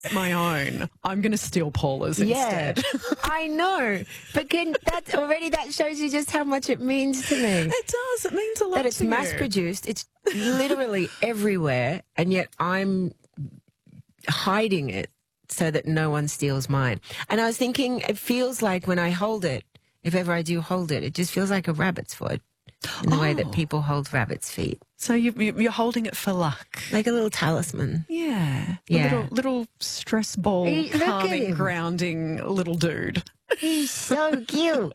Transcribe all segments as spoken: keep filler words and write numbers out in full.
my own, I'm going to steal Paula's Yeah, instead. I know. But can, that already that shows you just how much it means to me. It does. It means a lot That it's to you. mass-produced. It's literally everywhere, and yet I'm hiding it so that no one steals mine. And I was thinking, it feels like when I hold it, if ever I do hold it, it just feels like a rabbit's foot in the way that Oh. people hold rabbit's feet. So you, you, you're holding it for luck. Like a little talisman. Yeah. A Yeah. little, little stress ball, Hey, look at calming, him. grounding little dude. He's so cute.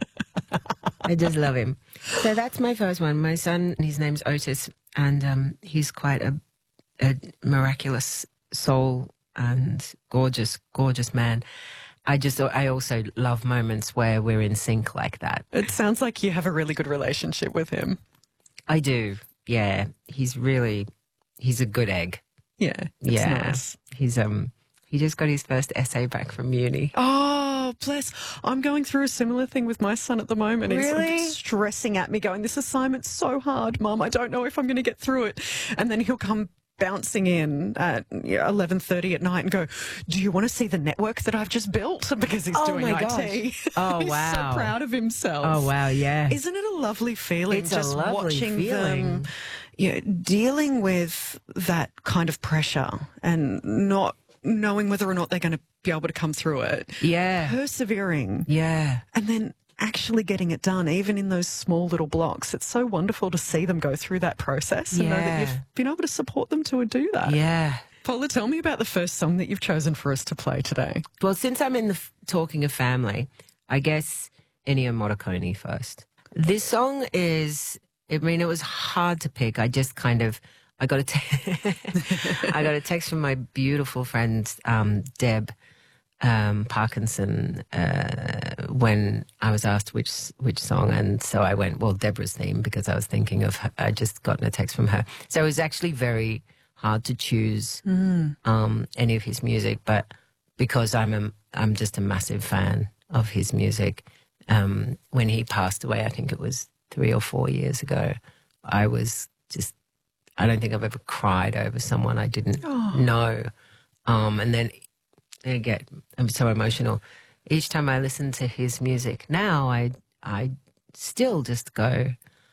I just love him. So that's my first one. My son, his name's Otis, and um, he's quite a, a miraculous soul and gorgeous, gorgeous man. I just, I also love moments where we're in sync like that. It sounds like you have a really good relationship with him. I do. Yeah. He's really, he's a good egg. Yeah. It's Yeah. nice. He's, um, he just got his first essay back from uni. Oh, bless. I'm going through a similar thing with my son at the moment. Really? He's stressing at me going, this assignment's so hard, Mum. I don't know if I'm going to get through it. And then he'll come bouncing in at eleven thirty at night and go, do you want to see the network that I've just built? Because he's Oh doing my I T. gosh. Oh, he's wow. so proud of himself. Oh, wow. Yeah. Isn't it a lovely feeling It's a just lovely watching feeling. them, you know, dealing with that kind of pressure and not knowing whether or not they're going to be able to come through it. Yeah. Persevering. Yeah. And then actually getting it done, even in those small little blocks. It's so wonderful to see them go through that process and know that Yeah. you've been able to support them to do that. Yeah. Paula, tell me about the first song that you've chosen for us to play today. Well, since I'm in the f- talking of family, I guess Ennio Morricone first. This song is, I mean, it was hard to pick. I just kind of, I got a, te- I got a text from my beautiful friend, um, Deb um, Parkinson, uh, when I was asked which which song, and so I went, well, Deborah's Theme, because I was thinking of her. I just gotten a text from her. So it was actually very hard to choose Mm. um, any of his music, but because I'm a, I'm just a massive fan of his music. Um, when he passed away, I think it was three or four years ago, I was just, I don't think I've ever cried over someone I didn't Oh. know. Um, and then I get, I'm so emotional. Each time I listen to his music now, I, I still just go,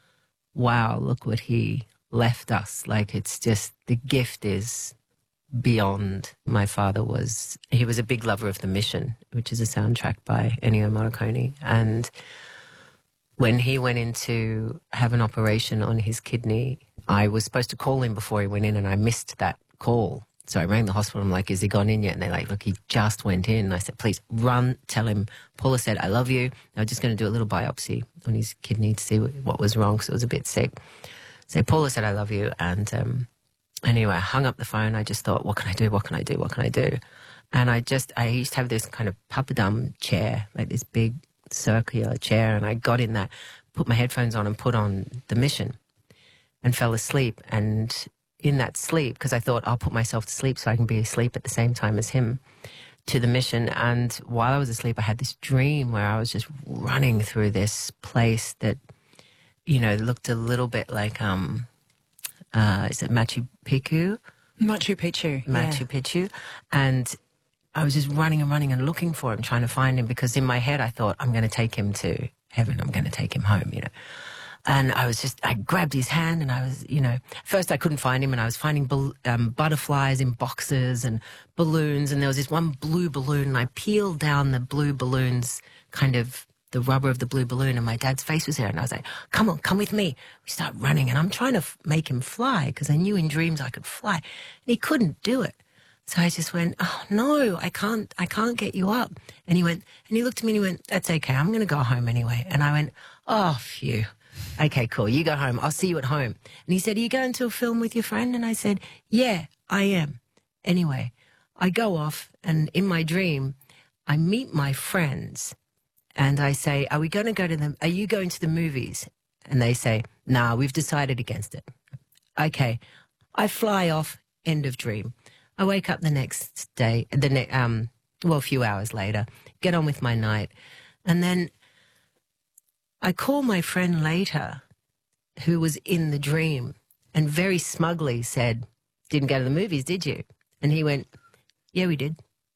wow, look what he left us. Like, it's just, the gift is beyond. My father was, he was a big lover of The Mission, which is a soundtrack by Ennio Morricone. And when he went in to have an operation on his kidney, I was supposed to call him before he went in, and I missed that call. So I rang the hospital. I'm like, has he gone in yet? And they're like, look, he just went in. And I said, please run, tell him. Paula said, I love you. They're just going to do a little biopsy on his kidney to see what was wrong, because it was a bit sick. So Paula said, I love you. And um, anyway, I hung up the phone. I just thought, what can I do? What can I do? What can I do? And I just, I used to have this kind of papadum chair, like this big circular chair. And I got in that, put my headphones on and put on The Mission and fell asleep. And in that sleep, because I thought I'll put myself to sleep so I can be asleep at the same time as him, to The Mission. And while I was asleep, I had this dream where I was just running through this place that, you know, looked a little bit like, um, uh, is it Machu Picchu? Machu Picchu. Machu Picchu. And I was just running and running and looking for him, trying to find him, because in my head I thought, I'm going to take him to heaven. I'm going to take him home, you know. And I was just, I grabbed his hand and I was, you know, first I couldn't find him, and I was finding bal- um, butterflies in boxes and balloons. And there was this one blue balloon, and I peeled down the blue balloons, kind of the rubber of the blue balloon, and my dad's face was there. And I was like, come on, come with me. We start running, and I'm trying to f- make him fly, because I knew in dreams I could fly. And he couldn't do it. So I just went, oh no, I can't, I can't get you up. And he went, and he looked at me and he went, that's okay, I'm going to go home anyway. And I went, oh, phew. Okay, cool. You go home. I'll see you at home. And he said, are you going to a film with your friend? And I said, yeah, I am. Anyway, I go off, and in my dream, I meet my friends, and I say, are we going to go to the, are you going to the movies? And they say, nah, we've decided against it. Okay. I fly off, end of dream. I wake up the next day, the ne- um, well, a few hours later, get on with my night. And then I call my friend later, who was in the dream, and very smugly said, didn't go to the movies, did you? And he went, yeah, we did.